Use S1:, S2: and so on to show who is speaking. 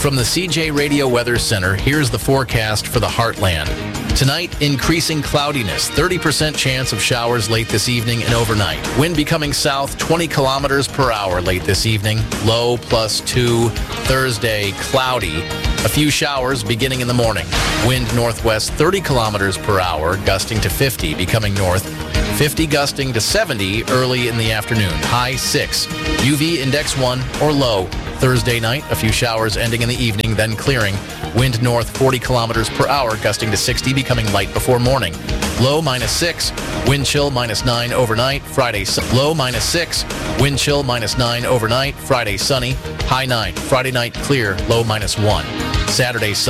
S1: From the CJ Radio Weather Center, here's the forecast for the Heartland. Tonight, increasing cloudiness, 30% chance of showers late this evening and overnight. Wind becoming south 20 kilometers per hour late this evening. Low +2. Thursday, cloudy. A few showers beginning in the morning. Wind northwest 30 kilometers per hour, gusting to 50, becoming north. 50 gusting to 70 early in the afternoon. High 6. UV index 1 or low. Thursday night, a few showers ending in the evening, then clearing. Wind north 40 kilometers per hour, gusting to 60, becoming light before morning. Low -6. Wind chill -9 overnight. Friday, low -6. Wind chill -9 overnight. Friday, sunny. High 9. Friday night, clear. Low -1. Saturday,